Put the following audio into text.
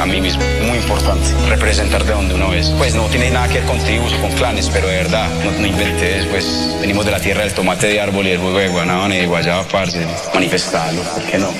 a mí mismo. Muy importante representar de donde uno es. Pues no tiene nada que ver con tribus o con clanes, pero de verdad, no inventé, pues venimos de la tierra del tomate de árbol y del jugo de guanábana y de guayaba, parce, manifestarlo, ¿por qué no?